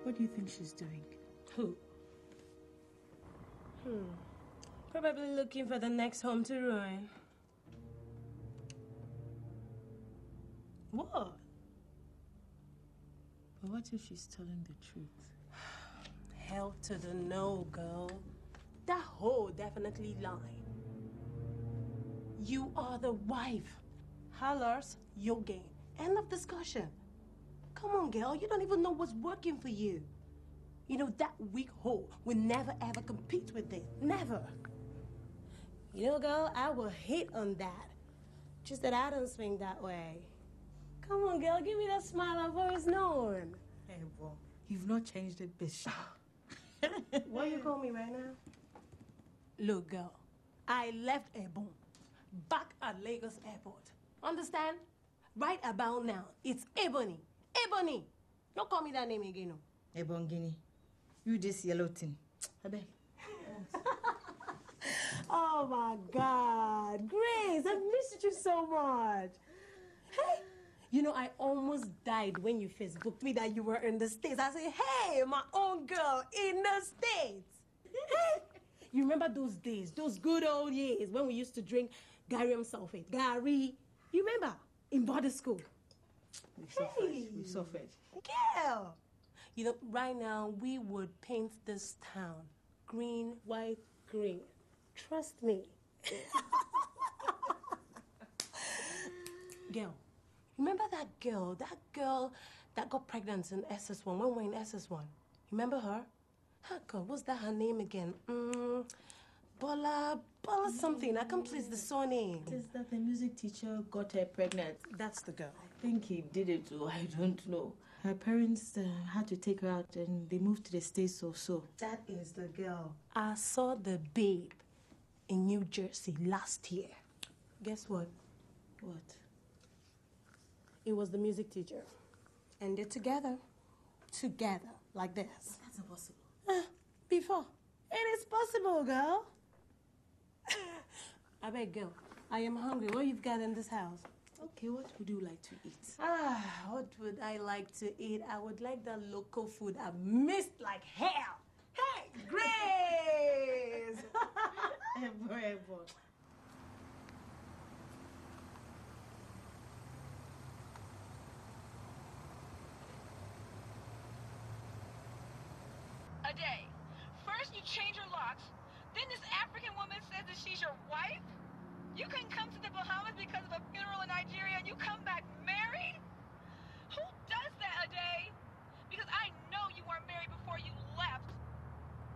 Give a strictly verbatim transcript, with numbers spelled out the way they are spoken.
What do you think she's doing? Who? Hmm. Probably looking for the next home to ruin. What? But what if she's telling the truth? Hell to the no, girl. That hoe definitely lied. You are the wife. Hollers, your game. End of discussion. Come on, girl. You don't even know what's working for you. You know, that weak hoe will never, ever compete with this. Never. You know, girl, I will hate on that. Just that I don't swing that way. Come on, girl. Give me that smile I've always known. Hey, boy. You've not changed it, bitch. What do you call me right now? Look, girl. I left Ebon. Back at Lagos Airport. Understand? Right about now, it's Ebony. Ebony! Don't call me that name again, no. Ebongini. You this yellow thing. I beg. Oh my God. Grace, I've missed you so much. Hey, you know, I almost died when you Facebooked me that you were in the States. I said, hey, my own girl in the States. Hey, you remember those days, those good old years when we used to drink Garium sulfate, Gary. You remember? In border school. We suffered. Hey. We suffered. Girl. You know, right now, we would paint this town green, white, green. Trust me. Girl, remember that girl, that girl that got pregnant in S S one, when we were in S S one? Remember her? Her girl, what's that her name again? Mm, Bola, Bola something. I can't place the surname. Is that the music teacher got her pregnant? That's the girl. I think he did it too. I don't know. Her parents uh, had to take her out and they moved to the States or so. That is the girl. I saw the babe in New Jersey last year. Guess what? What? It was the music teacher. And they're together. Together. Like this. That's impossible. Uh, before. It is possible, girl. I beg, girl. I am hungry. What you've got in this house? Okay, what would you like to eat? Ah, what would I like to eat? I would like the local food I missed like hell. Hey, Grace! Hey, boy, hey, boy. A day. First you change your locks, then this African woman says that she's your wife? You couldn't come to the Bahamas because of a funeral in Nigeria and you come back married?